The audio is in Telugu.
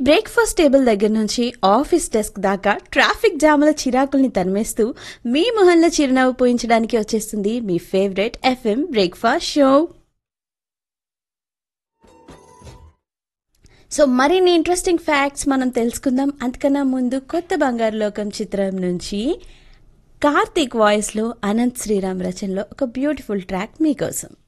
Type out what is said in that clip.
బ్రేక్ఫాస్ట్ టేబుల్ దగ్గర నుంచి ఆఫీస్ డెస్క్ దాకా ట్రాఫిక్ జాముల చిరాకుల్ని తరిమేస్తూ మీ మొహంలో చిరునవ్వు పూయించడానికి వచ్చేస్తుంది మీ favourite FM breakfast show. So మరిన్ని ఇంట్రెస్టింగ్ ఫ్యాక్ట్స్ మనం తెలుసుకుందాం. అంతకన్నా ముందు కొత్త బంగారు లోకం చిత్రం నుంచి కార్తీక్ వాయిస్లో అనంత్ శ్రీరామ్ రచనలో ఒక బ్యూటిఫుల్ ట్రాక్ మీకోసం.